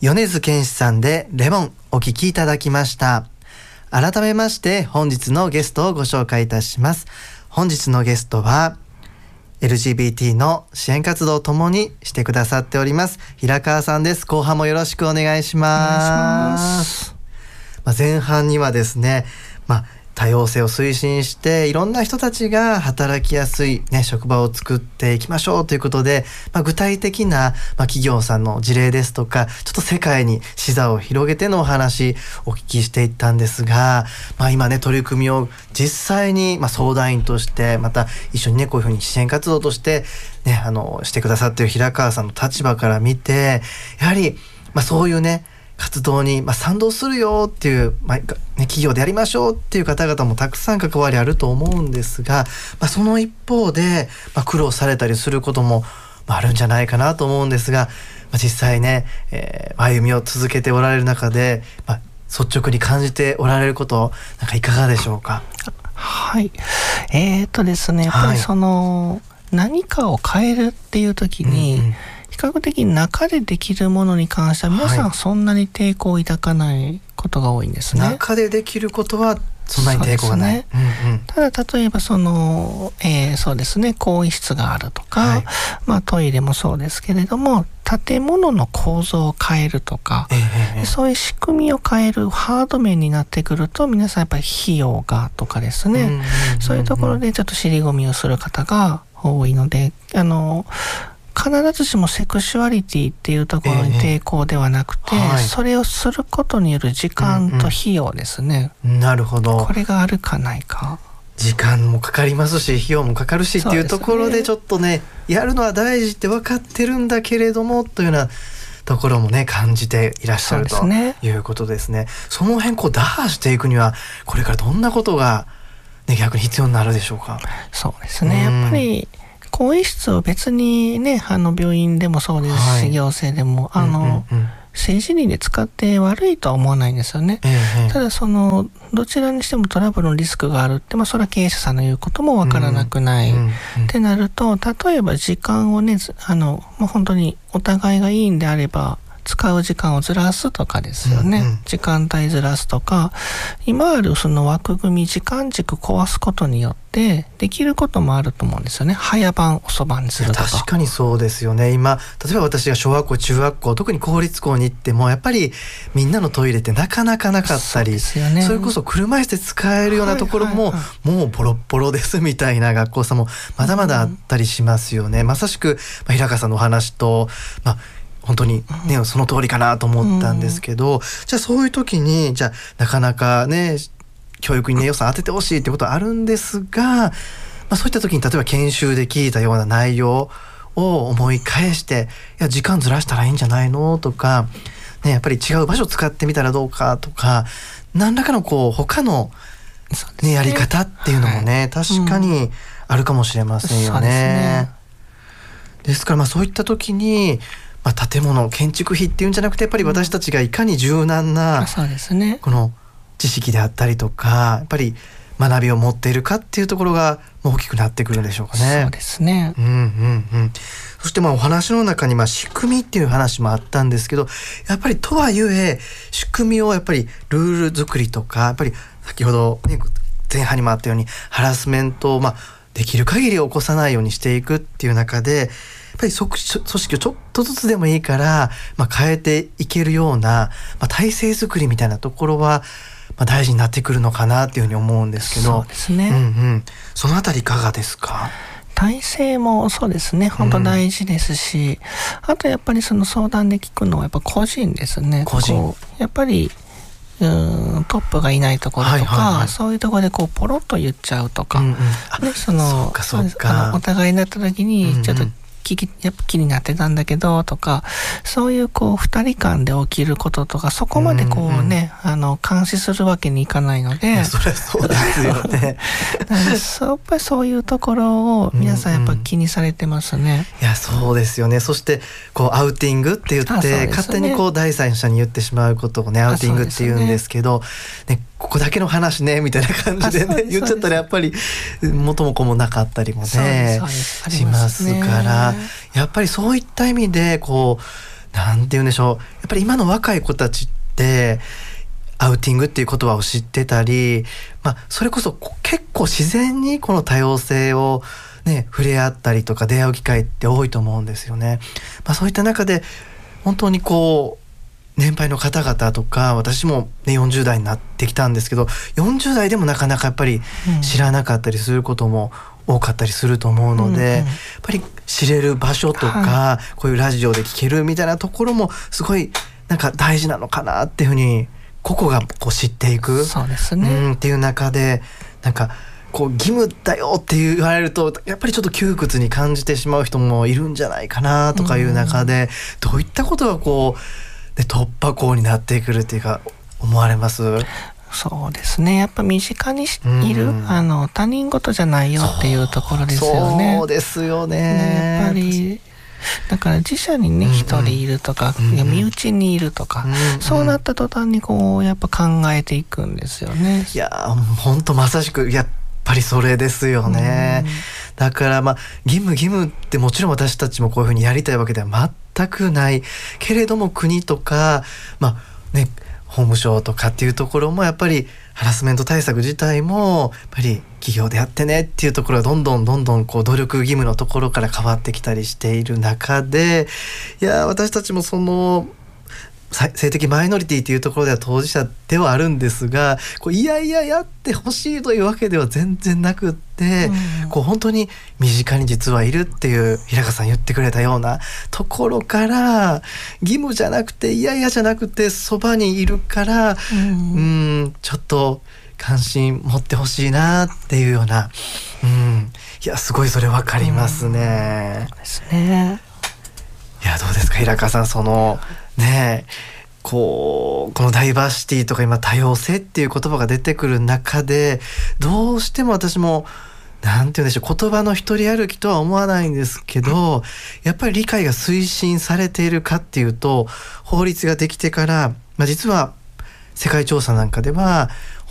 米津玄師さんでレモンお聴きいただきました。改めまして本日のゲストをご紹介いたします。本日のゲストは LGBT の支援活動を共にしてくださっております平川さんです。後半もよろしくお願いします。前半にはですね、多様性を推進していろんな人たちが働きやすい、職場を作っていきましょうということで、具体的な、企業さんの事例ですとか、ちょっと世界に視座を広げてのお話お聞きしていったんですが、今ね取り組みを実際に、相談員としてまた一緒にねこういうふうに支援活動としてねしてくださっている平川さんの立場から見て、やはり、そういうね活動に賛同するよっていう、企業でやりましょうっていう方々もたくさん関わりあると思うんですが、その一方で、苦労されたりすることも、あるんじゃないかなと思うんですが、実際ね、歩みを続けておられる中で、率直に感じておられることいかがでしょうか。 はい、ですね、やっぱり何かを変えるっていう時に、比較的中でできるものに関しては皆さんそんなに抵抗を抱かないことが多いんですね。 中でできることはそんなに抵抗がない。 ただ例えばそうですね、更衣室があるとか、トイレもそうですけれども、建物の構造を変えるとか、そういう仕組みを変えるハード面になってくると、皆さんやっぱり費用がとかですね、そういうところでちょっと尻込みをする方が多いので、必ずしもセクシュアリティっていうところに抵抗ではなくて、それをすることによる時間と費用ですね。 なるほど。 これがあるかないか。 時間もかかりますし費用もかかるしっていうところで、ちょっとねやるのは大事って分かってるんだけれどもというようなところもね感じていらっしゃるということですね。その辺打破していくにはこれからどんなことが、逆に必要になるでしょうか。 そうですね、やっぱり更衣室を別にね、病院でもそうですし、行政でも政治倫で使って悪いとは思わないんですよね。ただどちらにしてもトラブルのリスクがあるって、それは経営者さんの言うこともわからなくない、ってなると、例えば時間をね本当にお互いがいいんであれば使う時間をずらすとかですよね、時間帯ずらすとか、今ある枠組み時間軸壊すことによってできることもあると思うんですよね。早番遅番にするとか。 確かにそうですよね。今例えば私が小学校中学校特に公立校に行ってもやっぱりみんなのトイレってなかなかなかったり、それこそ車椅子で使えるようなところも、もうボロッボロですみたいな学校さんもまだまだあったりしますよね。まさしく、平川さんのお話と本当にね、その通りかなと思ったんですけど、じゃあそういう時になかなかね教育にね予算当ててほしいってことはあるんですが、そういった時に例えば研修で聞いたような内容を思い返して、いや時間ずらしたらいいんじゃないのとか、やっぱり違う場所使ってみたらどうかとか、何らかの他の、やり方っていうのもね、確かにあるかもしれませんよね。ですからそういった時に建物建築費っていうんじゃなくて、やっぱり私たちがいかに柔軟な、この知識であったりとか、やっぱり学びを持っているかっていうところが大きくなってくるんでしょうかね。 そうですね。 そしてお話の中に仕組みっていう話もあったんですけど、やっぱりとはいえ仕組みをやっぱりルール作りとか、やっぱり先ほど、前半にもあったようにハラスメントをできる限り起こさないようにしていくっていう中で、やっぱり組織をちょっとずつでもいいから、変えていけるような、体制作りみたいなところは、大事になってくるのかなっていうふうに思うんですけど。 そうですね。 そのあたりいかがですか。 体制もそうですね、本当大事ですし、あとやっぱり相談で聞くのはやっぱ個人ですね。やっぱりトップがいないところとか、そういうところでポロッと言っちゃうとか、お互いになった時にちょっとやっぱ気になってたんだけどとか、そういう二人間で起きることとか、そこまで監視するわけにいかないので、 そりゃそうですよね。 やっぱりそういうところを皆さんやっぱ気にされてますね。 いやそうですよね。そしてアウティングって言って、勝手に第三者に言ってしまうことをねアウティングって言うんですけど、ここだけの話ねみたいな感じでね言っちゃったら、やっぱり元も子もなかったりもねしますから、やっぱりそういった意味でなんて言うんでしょう、やっぱり今の若い子たちってアウティングっていう言葉を知ってたり、それこそ結構自然にこの多様性をね、触れ合ったりとか出会う機会って多いと思うんですよね。そういった中で本当に年配の方々とか、私も、ね、40代になってきたんですけど、40代でもなかなかやっぱり知らなかったりすることも多かったりすると思うので、やっぱり知れる場所とか、こういうラジオで聞けるみたいなところもすごいなんか大事なのかなっていうふうに、個々が知っていく、 そうですね、 っていう中で、なんか義務だよって言われるとやっぱりちょっと窮屈に感じてしまう人もいるんじゃないかなとかいう中で、どういったことが突破口になってくるっていうか思われます？ そうですね、やっぱ身近にいる、他人事じゃないよっていうところですよね。 そうですよね。 やっぱりだから自社にね一人いるとか、身内にいるとか、そうなった途端にやっぱ考えていくんですよね。 いや本当まさしくやっぱりそれですよね。だから義務ってもちろん私たちもこういうふうにやりたいわけでは全くないけれども、国とか法務省とかっていうところもやっぱりハラスメント対策自体もやっぱり企業でやってねっていうところがどんどん努力義務のところから変わってきたりしている中で、いや私たちもその性的マイノリティというところでは当事者ではあるんですが、いややってほしいというわけでは全然なくって、本当に身近に実はいるっていう平川さん言ってくれたようなところから、義務じゃなくていやじゃなくてそばにいるから、ちょっと関心持ってほしいなっていうような、いやすごいそれ分かりますね。 ですね。 いやどうですか平川さん、そのねこのダイバーシティとか今多様性っていう言葉が出てくる中で、どうしても私もなんて言うんでしょう、言葉の一人歩きとは思わないんですけど、やっぱり理解が推進されているかっていうと、法律ができてから、実は世界調査なんかでは